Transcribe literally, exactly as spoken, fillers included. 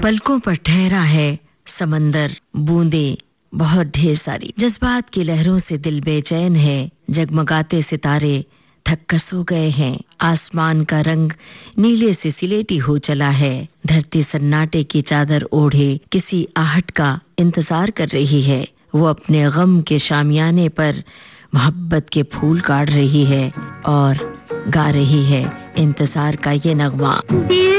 पलकों पर ठहरा है समंदर, बूंदे बहुत ढेर सारी। जज्बात की लहरों से दिल बेचैन है, जगमगाते सितारे थक कर सो गए हैं। आसमान का रंग नीले से सिलेटी हो चला है। धरती सन्नाटे की चादर ओढ़े किसी आहट का इंतजार कर रही है। वो अपने गम के शामियाने पर मोहब्बत के फूल काढ़ रही है और गा रही है इंतजार का ये नगमा।